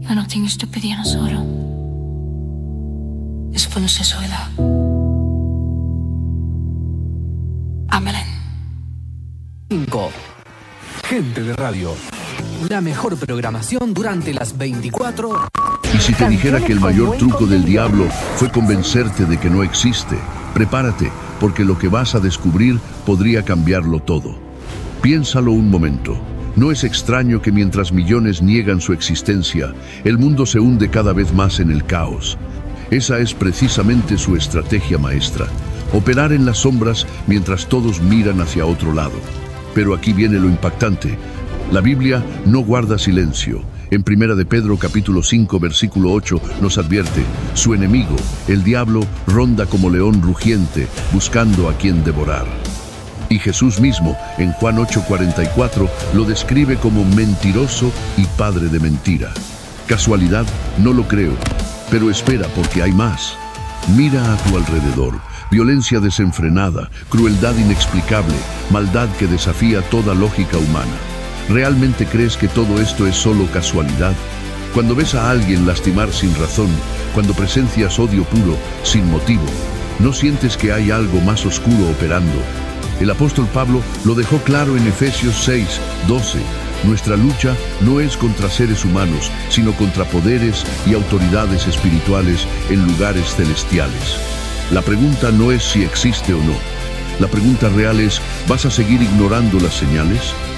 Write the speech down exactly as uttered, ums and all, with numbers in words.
Eu não tenho isto a pedir no solo. Eso fue nuestra soledad. Amelen. cinco. Gente de radio. La mejor programación durante las veinticuatro horas. Y si te dijera que el mayor truco del diablo fue convencerte de que no existe, prepárate, porque lo que vas a descubrir podría cambiarlo todo. Piénsalo un momento. No es extraño que mientras millones niegan su existencia, el mundo se hunde cada vez más en el caos. Esa es precisamente su estrategia maestra, operar en las sombras mientras todos miran hacia otro lado. Pero aquí viene lo impactante. La Biblia no guarda silencio. En Primera de Pedro capítulo cinco versículo ocho nos advierte: su enemigo, el diablo, ronda como león rugiente, buscando a quien devorar. Y Jesús mismo, en Juan ocho cuarenta y cuatro, lo describe como mentiroso y padre de mentira. ¿Casualidad? No lo creo. Pero espera, porque hay más. Mira a tu alrededor. Violencia desenfrenada, crueldad inexplicable, maldad que desafía toda lógica humana. ¿Realmente crees que todo esto es solo casualidad? Cuando ves a alguien lastimar sin razón, cuando presencias odio puro, sin motivo, ¿no sientes que hay algo más oscuro operando? El apóstol Pablo lo dejó claro en Efesios seis doce. Nuestra lucha no es contra seres humanos, sino contra poderes y autoridades espirituales en lugares celestiales. La pregunta no es si existe o no. La pregunta real es: ¿vas a seguir ignorando las señales?